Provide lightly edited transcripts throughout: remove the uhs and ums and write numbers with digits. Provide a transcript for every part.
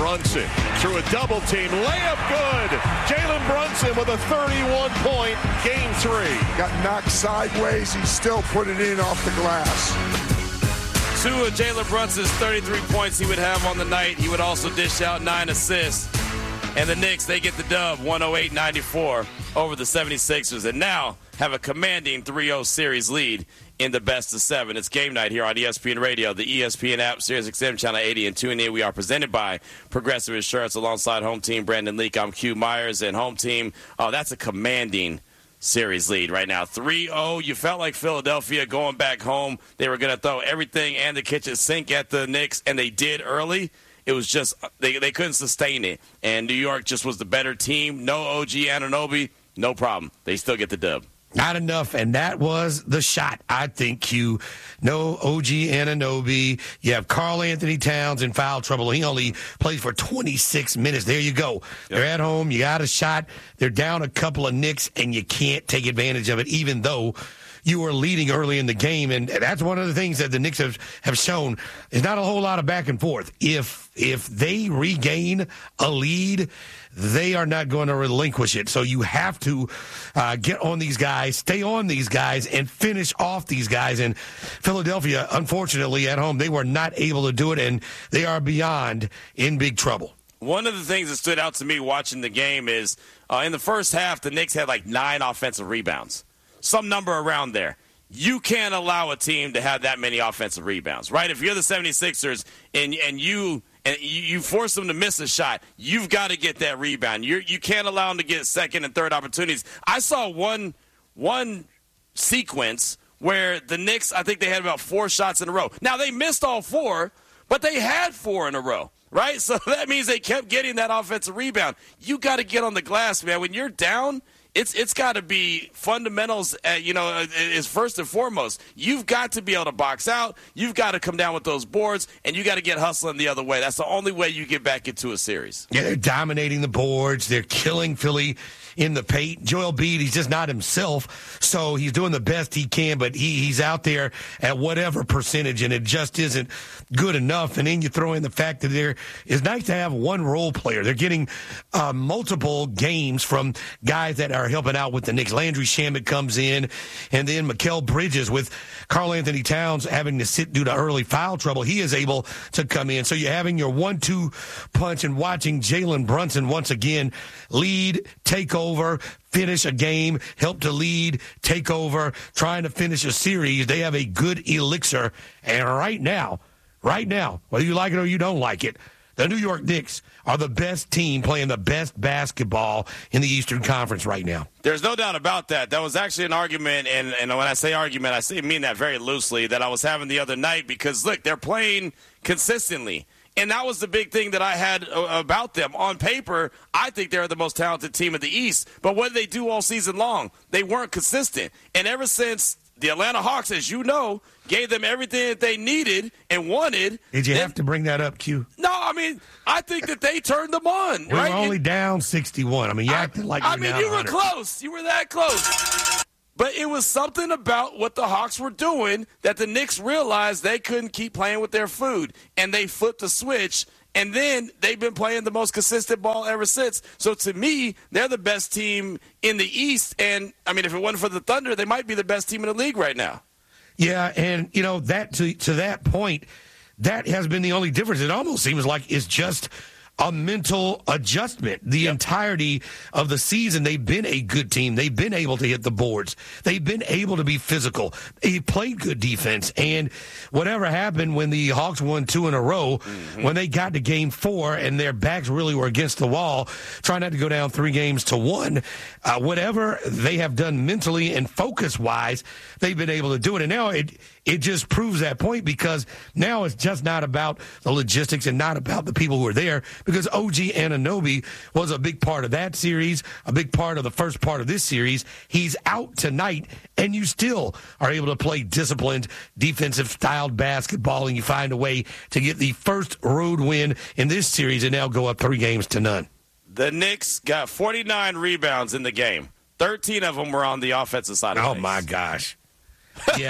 Brunson through a double team. Layup good. Jalen Brunson with a 31-point game 3. Got knocked sideways. He still put it in off the glass. 2 of Jalen Brunson's 33 points he would have on the night. He would also dish out 9 assists. And the Knicks, they get the dub 108-94 over the 76ers. And now have a commanding 3-0 series lead in the best of 7. It's game night here on ESPN Radio, the ESPN app, SiriusXM Channel 80, and tune in. We are presented by Progressive Insurance alongside home team Brandon Leak. I'm Q Myers, and home team, that's a commanding series lead right now. 3-0. You felt like Philadelphia going back home. They were going to throw everything and the kitchen sink at the Knicks, and they did early. It was just they couldn't sustain it, and New York just was the better team. No OG Anunoby, no problem. They still get the dub. Not enough, and that was the shot, I think, Q. No OG Anunoby. You have Karl Anthony Towns in foul trouble. He only played for 26 minutes. There you go. Yep. They're at home. You got a shot. They're down a couple of Knicks, and you can't take advantage of it, even though you were leading early in the game. And that's one of the things that the Knicks have shown. There's not a whole lot of back and forth. If they regain a lead, they are not going to relinquish it. So you have to get on these guys, stay on these guys, and finish off these guys. And Philadelphia, unfortunately, at home, they were not able to do it, and they are beyond in big trouble. One of the things that stood out to me watching the game is in the first half, the Knicks had like 9 offensive rebounds, some number around there. You can't allow a team to have that many offensive rebounds, right? If you're the 76ers and you force them to miss a shot, you've got to get that rebound. You can't allow them to get second and third opportunities. I saw one sequence where the Knicks, I think they had about 4 shots in a row. Now, they missed all 4, but they had 4 in a row, right? So that means they kept getting that offensive rebound. You got to get on the glass, man. When you're down, it's got to be fundamentals, is first and foremost. You've got to be able to box out. You've got to come down with those boards, and you got to get hustling the other way. That's the only way you get back into a series. Yeah, they're dominating the boards. They're killing Philly in the paint. Joel Embiid, he's just not himself, so he's doing the best he can, but he's out there at whatever percentage, and it just isn't good enough. And then you throw in the fact that there is nice to have one role player. They're getting multiple games from guys that are helping out with the Knicks. Landry Shamet comes in, and then Mikal Bridges with Karl Anthony Towns having to sit due to early foul trouble. He is able to come in. So you're having your 1-2 punch and watching Jalen Brunson once again lead, take over, finish a game, help to lead, take over, trying to finish a series. They have a good elixir. And right now, whether you like it or you don't like it, the New York Knicks are the best team playing the best basketball in the Eastern Conference right now. There's no doubt about that. That was actually an argument, and when I say argument, I mean that very loosely, that I was having the other night because, look, they're playing consistently. And that was the big thing that I had about them. On paper, I think they're the most talented team in the East. But what did they do all season long? They weren't consistent. And ever since the Atlanta Hawks, as you know, gave them everything that they needed and wanted. Did you have to bring that up, Q? No, I mean, I think that they turned them on. We were only down 61. I mean, you acted like you were down you were 100. close. You were that close. But it was something about what the Hawks were doing that the Knicks realized they couldn't keep playing with their food. And they flipped the switch, and then they've been playing the most consistent ball ever since. So to me, they're the best team in the East. And, I mean, if it wasn't for the Thunder, they might be the best team in the league right now. Yeah, and, that to that point, that has been the only difference. It almost seems like it's just a mental adjustment. The entirety of the season, they've been a good team. They've been able to hit the boards. They've been able to be physical. They played good defense. And whatever happened when the Hawks won 2 in a row, when they got to game 4 and their backs really were against the wall, trying not to go down 3-1, whatever they have done mentally and focus-wise, they've been able to do it. And now it just proves that point, because now it's just not about the logistics and not about the people who are there, because OG Anunoby was a big part of that series, a big part of the first part of this series. He's out tonight, and you still are able to play disciplined, defensive-styled basketball, and you find a way to get the first road win in this series and now go up 3-0. The Knicks got 49 rebounds in the game. 13 of them were on the offensive side of things. Oh, my gosh. Yeah.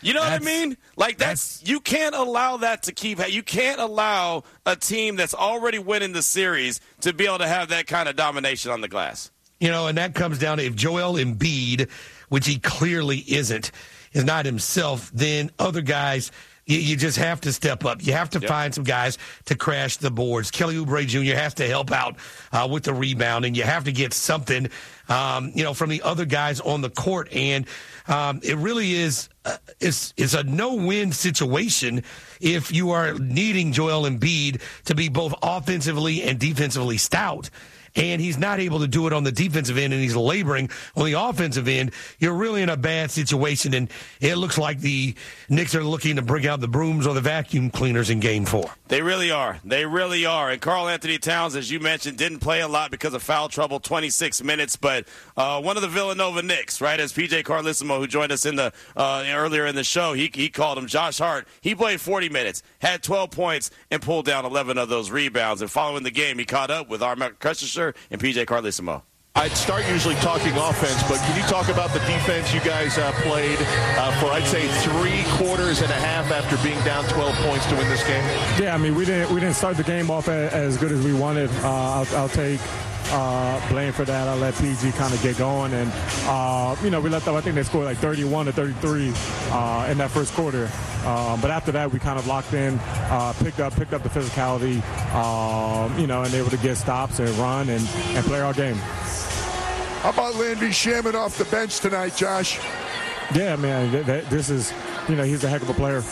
You know what I mean? Like, you can't allow that to keep – you can't allow a team that's already winning the series to be able to have that kind of domination on the glass. You know, and that comes down to if Joel Embiid, which he clearly is not himself, then other guys – you just have to step up. You have to find some guys to crash the boards. Kelly Oubre Jr. has to help out with the rebounding. You have to get something, from the other guys on the court. And it really is it's a no-win situation if you are needing Joel Embiid to be both offensively and defensively stout. And he's not able to do it on the defensive end, and he's laboring on the offensive end. You're really in a bad situation, and it looks like the Knicks are looking to bring out the brooms or the vacuum cleaners in Game 4. They really are. They really are. And Karl-Anthony Towns, as you mentioned, didn't play a lot because of foul trouble, 26 minutes. But one of the Villanova Knicks, right, as P.J. Carlesimo, who joined us in the earlier in the show, he called him Josh Hart. He played 40 minutes, had 12 points, and pulled down 11 of those rebounds. And following the game, he caught up with Armand Kreshisher and P.J. Carlesimo. I'd start usually talking offense, but can you talk about the defense you guys played for, I'd say, 3 quarters and a half after being down 12 points to win this game? Yeah, I mean, we didn't start the game off as good as we wanted. I'll take blame for that. I'll let PG kind of get going. And, we let them, I think they scored like 31 to 33 in that first quarter. But after that, we kind of locked in, picked up the physicality, and able to get stops and run and play our game. How about Landry Shaman off the bench tonight, Josh? Yeah, man, this is, he's a heck of a player.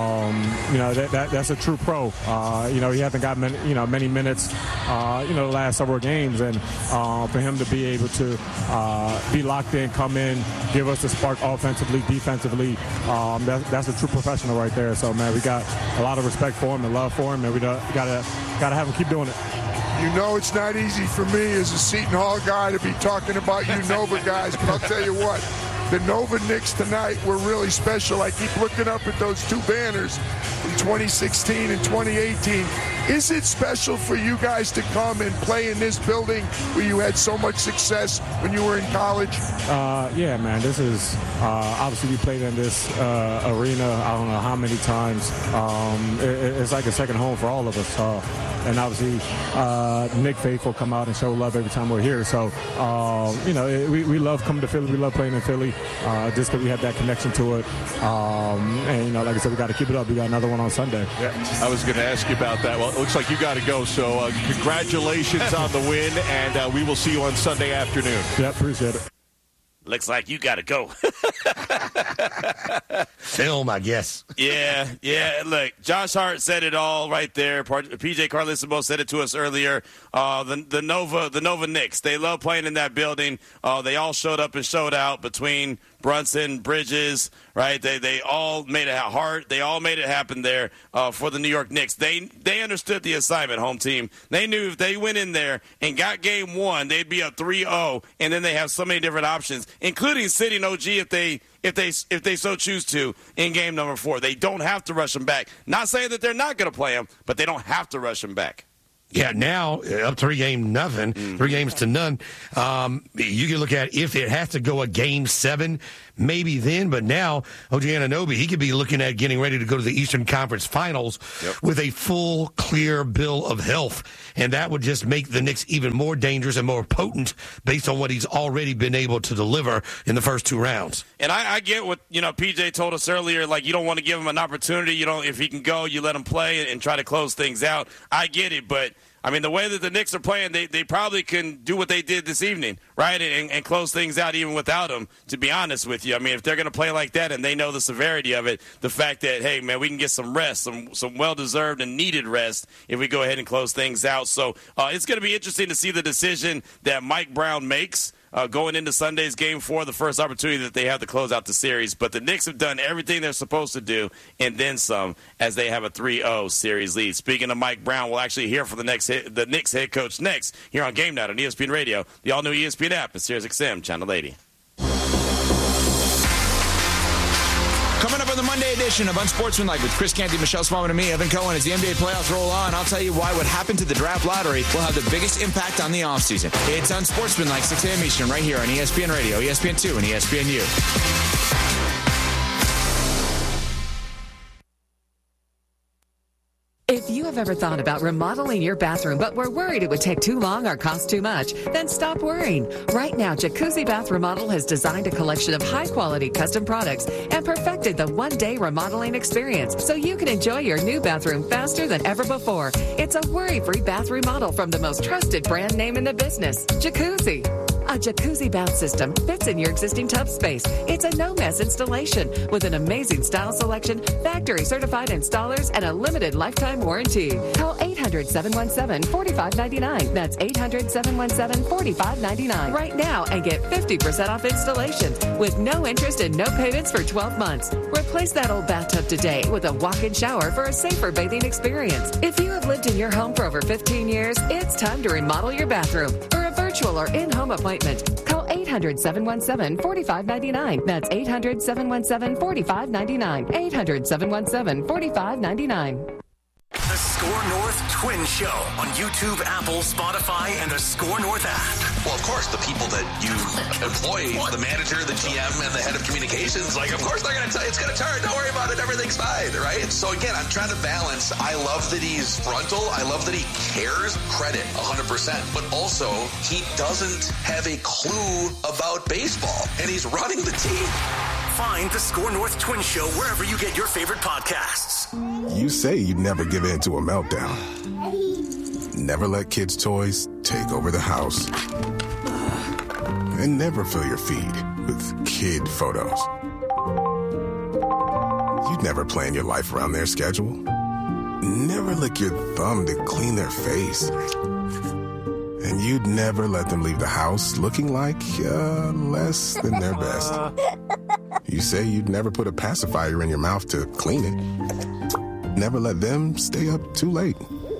That's a true pro. He hasn't got many minutes, the last several games. And for him to be able to be locked in, come in, give us a spark offensively, defensively, that's a true professional right there. So, man, we got a lot of respect for him and love for him, and we gotta have him keep doing it. You know it's not easy for me as a Seton Hall guy to be talking about you Nova guys, but I'll tell you what. The Nova Knicks tonight were really special. I keep looking up at those 2 banners from 2016 and 2018. Is it special for you guys to come and play in this building where you had so much success when you were in college? Yeah, man. This is obviously we played in this arena I don't know how many times. It's like a second home for all of us. And obviously Nick Faithful come out and show love every time we're here. So, we love coming to Philly. We love playing in Philly just because we have that connection to it. And, like I said, we got to keep it up. We got another one on Sunday. Yeah, I was going to ask you about that. Well, it looks like you got to go. So congratulations on the win, and we will see you on Sunday afternoon. Yeah, appreciate it. Looks like you got to go. Film, I guess. Yeah. Look, Josh Hart said it all right there. P.J. Carlesimo said it to us earlier. The Nova Knicks, they love playing in that building. They all showed up and showed out between Brunson, Bridges, right? They all made it hard. They all made it happen there for the New York Knicks. They understood the assignment, home team. They knew if they went in there and got game 1, they'd be up 3-0, and then they have so many different options, including sitting OG if they so choose to in game number 4. They don't have to rush them back. Not saying that they're not going to play them, but they don't have to rush them back. Yeah, now up 3-0, 3 games to none. You can look at if it has to go a game 7, maybe then. But now OG Anunoby, he could be looking at getting ready to go to the Eastern Conference Finals with a full, clear bill of health, and that would just make the Knicks even more dangerous and more potent based on what he's already been able to deliver in the first 2 rounds. And I get what PJ told us earlier. Like, you don't want to give him an opportunity. If he can go, you let him play and try to close things out. I get it, but. I mean, the way that the Knicks are playing, they probably can do what they did this evening, right, and close things out even without him, to be honest with you. I mean, if they're going to play like that and they know the severity of it, the fact that, hey, man, we can get some rest, some well-deserved and needed rest if we go ahead and close things out. So it's going to be interesting to see the decision that Mike Brown makes. Going into Sunday's Game 4, the first opportunity that they have to close out the series. But the Knicks have done everything they're supposed to do, and then some, as they have a 3-0 series lead. Speaking of Mike Brown, we'll actually hear from the Knicks head coach next here on Game Night on ESPN Radio, the all-new ESPN app, and SiriusXM Channel 80. Coming up on the Monday edition of Unsportsmanlike with Chris Canty, Michelle Smallman, and me, Evan Cohen, as the NBA playoffs roll on. I'll tell you why what happened to the draft lottery will have the biggest impact on the offseason. It's Unsportsmanlike, 6 a.m. Eastern, right here on ESPN Radio, ESPN2, and ESPNU. have ever thought about remodeling your bathroom but were worried it would take too long or cost too much? Then stop worrying. Right now, Jacuzzi Bath Remodel has designed a collection of high-quality custom products and perfected the one-day remodeling experience so you can enjoy your new bathroom faster than ever before. It's a worry-free bath remodel from the most trusted brand name in the business, Jacuzzi. A jacuzzi bath system fits in your existing tub space. It's a no-mess installation with an amazing style selection, factory-certified installers, and a limited lifetime warranty. Call 800-717-4599. That's 800-717-4599 right now and get 50% off installation with no interest and no payments for 12 months. Replace that old bathtub today with a walk-in shower for a safer bathing experience. If you have lived in your home for over 15 years, it's time to remodel your bathroom. For a virtual or in-home appointment, call 800-717-4599. That's 800-717-4599. 800-717-4599. The Score North Twin Show on YouTube, Apple, Spotify, and the Score North app. Well, of course, the people that you employ, the manager, the GM, and the head of communications, of course they're going to tell you it's going to turn. Don't worry about it. Everything's fine, right? So, again, I'm trying to balance. I love that he's frontal. I love that he cares. Credit, 100%. But also, he doesn't have a clue about baseball, and he's running the team. Find the Score North Twin Show wherever you get your favorite podcasts. You say you'd never give in to a meltdown. Never let kids' toys take over the house. And never fill your feed with kid photos. You'd never plan your life around their schedule. Never lick your thumb to clean their face. And you'd never let them leave the house looking like less than their best. You say you'd never put a pacifier in your mouth to clean it. Never let them stay up too late.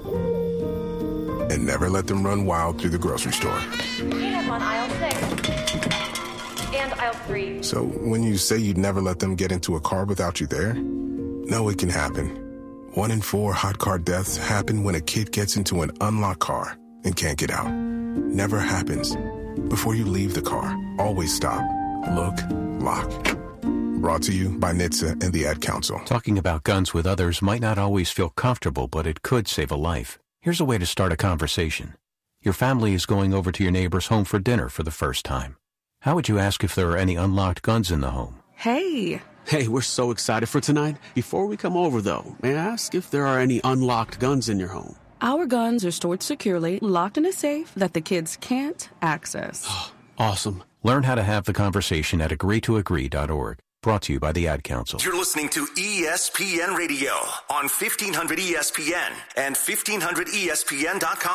And never let them run wild through the grocery store. Peanuts on aisle 6 and aisle 3. So when you say you'd never let them get into a car without you there, no, it can happen. 1 in 4 hot car deaths happen when a kid gets into an unlocked car and can't get out. Never happens. Before you leave the car, always stop, look, lock. Brought to you by NHTSA and the Ad Council. Talking about guns with others might not always feel comfortable, but it could save a life. Here's a way to start a conversation. Your family is going over to your neighbor's home for dinner for the first time. How would you ask if there are any unlocked guns in the home? Hey, we're so excited for tonight. Before we come over, though, may I ask if there are any unlocked guns in your home? Our guns are stored securely, locked in a safe that the kids can't access. Awesome. Learn how to have the conversation at agreetoagree.org. Brought to you by the Ad Council. You're listening to ESPN Radio on 1500 ESPN and 1500ESPN.com.